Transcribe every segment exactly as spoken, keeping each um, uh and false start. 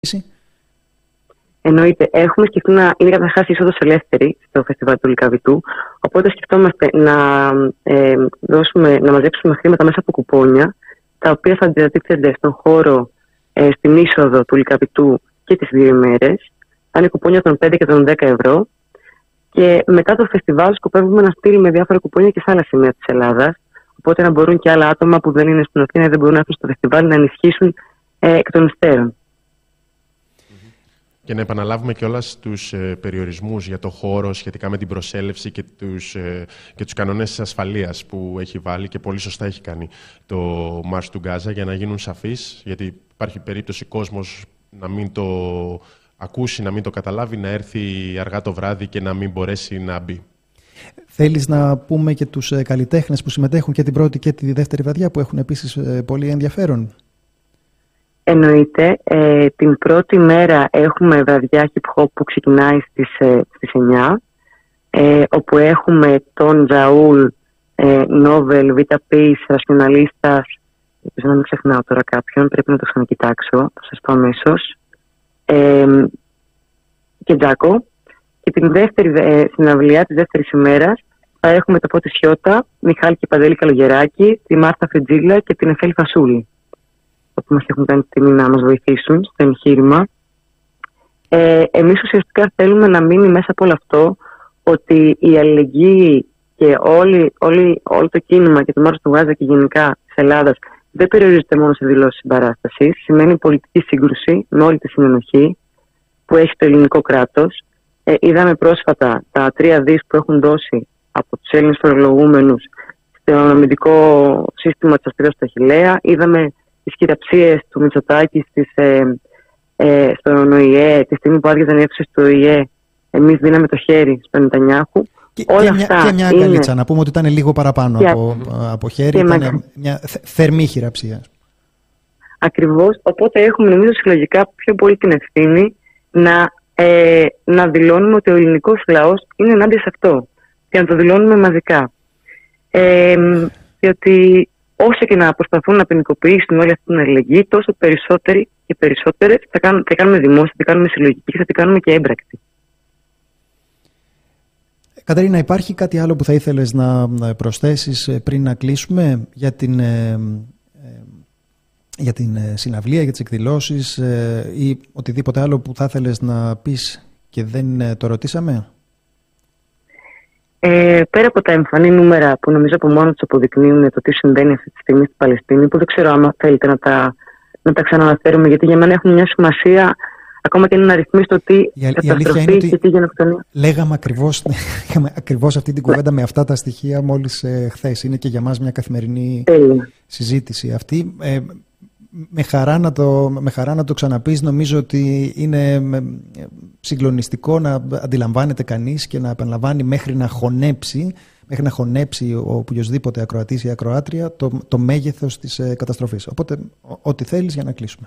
Εννοείται. Έχουμε σκεφτεί να είναι καταρχάς είσοδος ελεύθερη στο φεστιβάλ του Λυκαβητού. Οπότε σκεφτόμαστε να, ε, δώσουμε, να μαζέψουμε χρήματα μέσα από κουπόνια, τα οποία θα αντιρατίθενται στον χώρο, ε, στην είσοδο του Λυκαβητού και τις δύο ημέρες. Θα είναι κουπόνια των πέντε και των δέκα ευρώ. Και μετά το φεστιβάλ σκοπεύουμε να στείλουμε διάφορα κουπόνια και σε άλλα σημεία της Ελλάδας. Οπότε να μπορούν και άλλα άτομα που δεν είναι στην Αθήνα ή δεν μπορούν να έρθουν στο φεστιβάλ να ενισχύσουν ε, εκ των υστέρων. Και να επαναλάβουμε κιόλας τους ε, περιορισμούς για το χώρο σχετικά με την προσέλευση και τους, ε, και τους κανόνες της ασφαλείας που έχει βάλει και πολύ σωστά έχει κάνει το Μάρς του Γκάζα για να γίνουν σαφείς, γιατί υπάρχει περίπτωση κόσμος να μην το ακούσει, να μην το καταλάβει, να έρθει αργά το βράδυ και να μην μπορέσει να μπει. Θέλεις να πούμε και τους ε, καλλιτέχνες που συμμετέχουν και την πρώτη και τη δεύτερη βραδιά που έχουν επίσης ε, πολύ ενδιαφέρον? Εννοείται. Ε, την πρώτη μέρα έχουμε βραδιά hip hop που ξεκινάει στις, ε, στις εννιά, ε, όπου έχουμε τον Ζαούλ, ε, Νόβελ, Βίτα Πις, Ρασιοναλίστας, ελπίζω να μην ξεχνάω τώρα κάποιον, πρέπει να το ξανακοιτάξω, θα σας πω αμέσως, ε, και Τζάκο. Και την δεύτερη ε, συναυλία της δεύτερης ημέρας θα έχουμε το Πότη Σιώτα, Μιχάλη και Παντελή Καλογεράκη, τη Μάρθα Φριτζίλα και την Εφέλη Φασούλη, που μας έχουν κάνει τη τιμή να μας βοηθήσουν στο εγχείρημα. Ε, εμείς ουσιαστικά θέλουμε να μείνει μέσα από όλο αυτό ότι η αλληλεγγύη και όλη, όλη, όλο το κίνημα και το Μάρς του Γκάζα και γενικά της Ελλάδας δεν περιορίζεται μόνο σε δηλώσεις συμπαράστασης. Σημαίνει πολιτική σύγκρουση με όλη τη συνενοχή που έχει το ελληνικό κράτος. Ε, είδαμε πρόσφατα τα τρία δις που έχουν δώσει από τους Έλληνες φορολογούμενους στο αμυντικό σύστημα της Αστρίας του Αχιλλέα. Είδαμε τις κυριαψίες του Μητσοτάκη στις, ε, ε, στον ΟΗΕ, τη στιγμή που άδειαζαν οι αίθουσες του ΟΗΕ, εμείς δίναμε το χέρι στον Νετανιάχου. Και, Όλα και, αυτά μια, και μια αγκαλίτσα, είναι... να πούμε ότι ήταν λίγο παραπάνω και, από, από χέρι, ήταν μια, μια θερμή χειραψία. Ακριβώς, οπότε έχουμε νομίζω συλλογικά πιο πολύ την ευθύνη να, ε, να δηλώνουμε ότι ο ελληνικός λαός είναι ενάντια σε αυτό και να το δηλώνουμε μαζικά. Ε, διότι όσο και να προσπαθούν να ποινικοποιήσουν όλη αυτή την αλληλεγγύη, τόσο περισσότεροι και περισσότερες θα, κάνουν, θα κάνουμε δημόσια, θα κάνουμε συλλογική, θα την κάνουμε και έμπρακτη. Κατερίνα, υπάρχει κάτι άλλο που θα ήθελες να προσθέσεις πριν να κλείσουμε για την, ε, για την συναυλία, για τις εκδηλώσεις ε, ή οτιδήποτε άλλο που θα ήθελες να πεις και δεν το ρωτήσαμε? Ε, πέρα από τα εμφανή νούμερα που νομίζω από μόνο τους αποδεικνύουν το τι συμβαίνει αυτή τη στιγμή στην Παλαιστίνη, που δεν ξέρω άμα θέλετε να τα, να τα ξαναναφέρουμε, γιατί για μένα έχουν μια σημασία ακόμα και να αριθμίσει το τι καταστροφή και τι γενοκτονία. Λέγαμε ακριβώς, ακριβώς αυτή την κουβέντα με αυτά τα στοιχεία μόλις ε, χθες. Είναι και για μας μια καθημερινή Τέλεια. συζήτηση αυτή. Ε, με, χαρά να το, με χαρά να το ξαναπείς. Νομίζω ότι είναι συγκλονιστικό να αντιλαμβάνεται κανείς και να επαναλαμβάνει μέχρι να χωνέψει, μέχρι να χωνέψει ο οποιοσδήποτε ακροατής ή ακροάτρια το, το μέγεθος της ε, καταστροφής. Οπότε, ό,τι θέλεις για να κλείσουμε.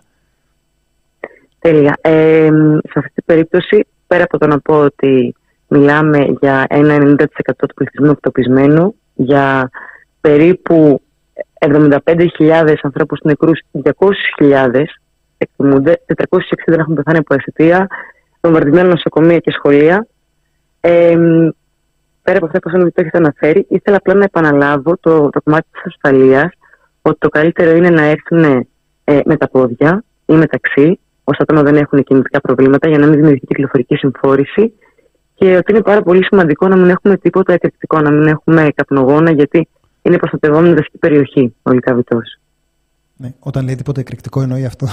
Τέλεια. Ε, σε αυτή την περίπτωση, πέρα από το να πω ότι μιλάμε για ένα ενενήντα τοις εκατό του πληθυσμού εκτοπισμένου, για περίπου εβδομήντα πέντε χιλιάδες ανθρώπους νεκρούς, διακόσιες χιλιάδες εκτιμούνται, τετρακόσιες εξήντα έχουν πεθάνει από ασθενεία, βομβαρδισμένα νοσοκομεία και σχολεία. Ε, πέρα από αυτά που το έχετε αναφέρει, ήθελα απλά να επαναλάβω το, το κομμάτι της ασφαλείας, ότι το καλύτερο είναι να έρθουν ε, με τα πόδια ή με ταξί, ώστε άτομα δεν έχουν κινητικά προβλήματα, για να μην δημιουργηθεί κυκλοφορική συμφόρηση, και ότι είναι πάρα πολύ σημαντικό να μην έχουμε τίποτα εκρηκτικό, να μην έχουμε καπνογόνα, γιατί είναι προστατευόμενη δασική περιοχή ο Λυκαβητός. Ναι, όταν λέει τίποτα εκρηκτικό εννοεί αυτό.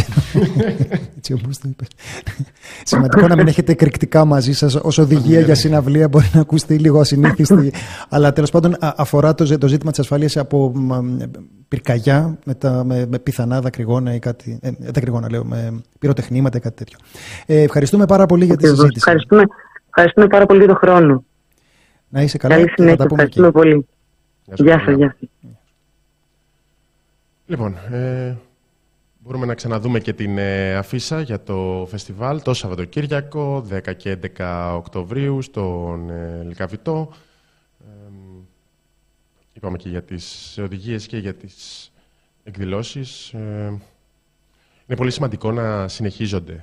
Έτσι όπως το είπες. Σημαντικό να μην έχετε εκρηκτικά μαζί σας ως οδηγία για συναυλία, μπορεί να ακουστεί λίγο ασυνήθιστη, αλλά τέλος πάντων αφορά το, το ζήτημα της ασφαλείας από πυρκαγιά με, τα, με, με πιθανά δακρυγόνα ή κάτι, ε, δακρυγόνα λέω, με πυροτεχνήματα ή κάτι τέτοιο. Ε, ευχαριστούμε πάρα πολύ για τη συζήτηση. Ευχαριστούμε, ευχαριστούμε πάρα πολύ για τον χρόνο. Να είσαι καλά. Καλή συνέχεια, ευχαριστούμε εκεί. Πολύ. Γεια σας, γεια σας. Λοιπόν, ε, μπορούμε να ξαναδούμε και την ε, αφίσα για το φεστιβάλ το Σαββατοκύριακο δέκα και έντεκα Οκτωβρίου στον ε, Λυκαβητό. Ε, είπαμε και για τις οδηγίες και για τις εκδηλώσεις. Ε, είναι πολύ σημαντικό να συνεχίζονται